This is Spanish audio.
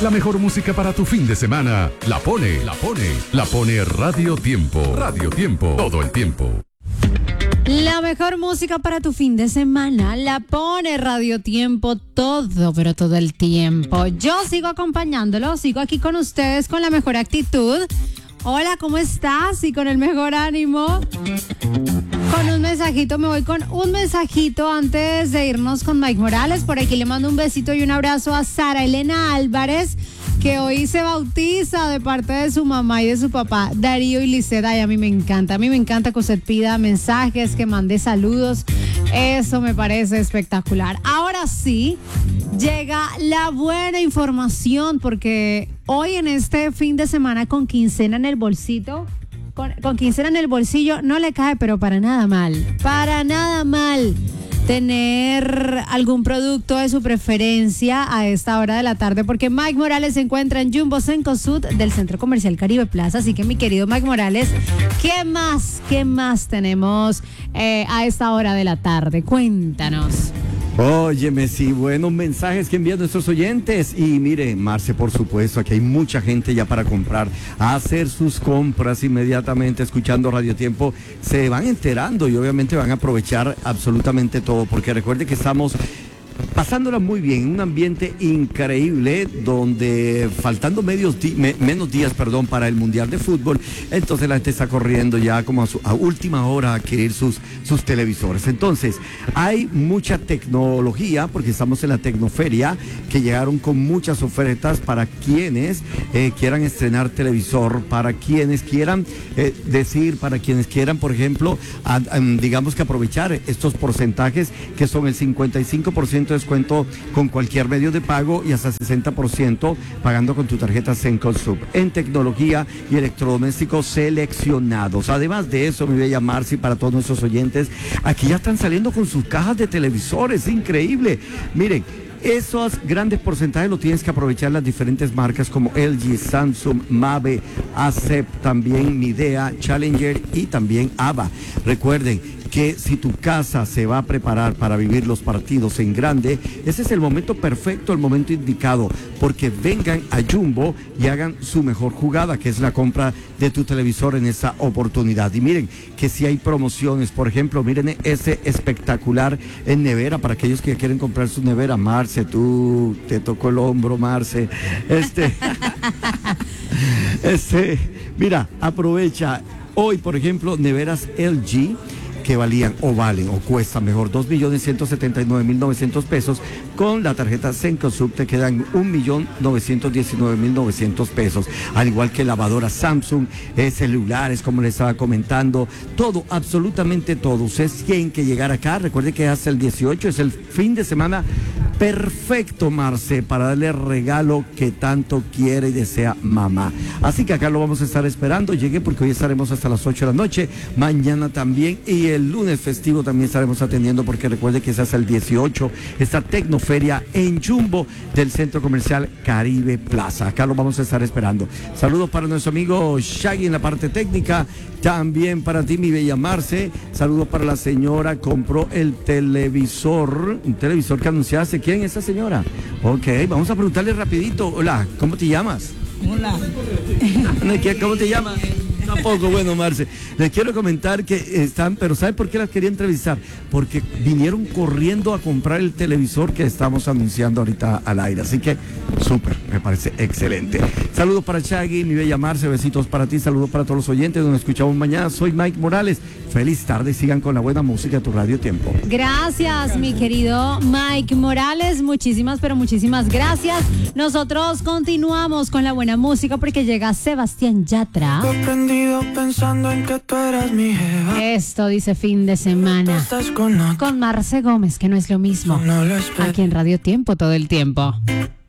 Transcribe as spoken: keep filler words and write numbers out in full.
La mejor música para tu fin de semana la pone, la pone, la pone Radio Tiempo. Radio Tiempo, todo el tiempo. La mejor música para tu fin de semana la pone Radio Tiempo todo, pero todo el tiempo. Yo sigo acompañándolo, sigo aquí con ustedes con la mejor actitud. Hola, ¿cómo estás? Y con el mejor ánimo. Con un mensajito, me voy con un mensajito antes de irnos con Mike Morales. Por aquí le mando un besito y un abrazo a Sara Elena Álvarez, que hoy se bautiza de parte de su mamá y de su papá, Darío y Lisset. Ay, a mí me encanta, a mí me encanta que usted pida mensajes, que mande saludos. Eso me parece espectacular. Ahora sí, llega la buena información, porque hoy en este fin de semana con quincena en el bolsito, con, con quincena en el bolsillo, no le cae, pero para nada mal, para nada mal tener algún producto de su preferencia a esta hora de la tarde, porque Mike Morales se encuentra en Jumbo Cencosud del Centro Comercial Caribe Plaza. Así que, mi querido Mike Morales, ¿qué más, qué más tenemos eh, a esta hora de la tarde? Cuéntanos. Óyeme, sí, buenos mensajes que envían nuestros oyentes. Y mire, Marce, por supuesto, aquí hay mucha gente ya para comprar, a hacer sus compras inmediatamente, escuchando Radio Tiempo, se van enterando y obviamente van a aprovechar absolutamente todo, porque recuerde que estamos pasándola muy bien, un ambiente increíble, donde faltando medios di- me- menos días, perdón, para el Mundial de Fútbol, entonces la gente está corriendo ya como a, su, a última hora a adquirir sus, sus televisores. Entonces, hay mucha tecnología, porque estamos en la Tecnoferia, que llegaron con muchas ofertas para quienes eh, quieran estrenar televisor, para quienes quieran eh, decir, para quienes quieran, por ejemplo, a, a, digamos que aprovechar estos porcentajes, que son el cincuenta y cinco por ciento de descuento con cualquier medio de pago y hasta sesenta por ciento pagando con tu tarjeta Cencosud en tecnología y electrodomésticos seleccionados. Además de eso, mi bella Marci, para todos nuestros oyentes, aquí ya están saliendo con sus cajas de televisores, increíble. Miren, esos grandes porcentajes lo tienes que aprovechar las diferentes marcas como L G, Samsung, Mave, Acep, también Midea, Challenger y también Ava. Recuerden que si tu casa se va a preparar para vivir los partidos en grande, ese es el momento perfecto, el momento indicado, porque vengan a Jumbo y hagan su mejor jugada, que es la compra de tu televisor en esa oportunidad. Y miren que si hay promociones, por ejemplo, miren ese espectacular en nevera, para aquellos que quieren comprar su nevera. Marce, tú te tocó el hombro, Marce. Este, este, mira, aprovecha. Hoy, por ejemplo, neveras L G, que valían o valen o cuestan mejor dos millones ciento setenta y nueve mil novecientos pesos, con la tarjeta Cencosud te quedan un millón novecientos diecinueve mil novecientos pesos, al igual que lavadora Samsung, eh, celulares, como les estaba comentando, todo, absolutamente todo. Ustedes tienen que llegar acá, recuerde que hasta el dieciocho es el fin de semana perfecto, Marce, para darle el regalo que tanto quiere y desea mamá. Así que acá lo vamos a estar esperando. Llegué porque hoy estaremos hasta las ocho de la noche, mañana también, y el lunes festivo también estaremos atendiendo, porque recuerde que es hasta el dieciocho esta Tecnoferia en Jumbo del Centro Comercial Caribe Plaza. Acá lo vamos a estar esperando. Saludos para nuestro amigo Shaggy en la parte técnica, también para ti, mi bella Marce. Saludos para la señora, compró el televisor, un televisor que anunciaste. ¿Quién es esa señora? Ok, vamos a preguntarle rapidito. Hola, ¿cómo te llamas? Hola. ¿Cómo te llamas? Tampoco, bueno, Marce, les quiero comentar que están, pero ¿sabe por qué las quería entrevistar? Porque vinieron corriendo a comprar el televisor que estamos anunciando ahorita al aire, así que súper, me parece excelente. Saludos para Shaggy, mi bella Marce, besitos para ti, saludos para todos los oyentes, nos escuchamos mañana. Soy Mike Morales, feliz tarde y sigan con la buena música de tu Radio Tiempo. Gracias, mi querido Mike Morales, muchísimas, pero muchísimas gracias. Nosotros continuamos con la buena música, porque llega Sebastián Yatra. Pensando en que tú eras mi jeva. Esto dice fin de semana Con, con Marce Gómez, que no es lo mismo. no lo Aquí en Radio Tiempo todo el tiempo.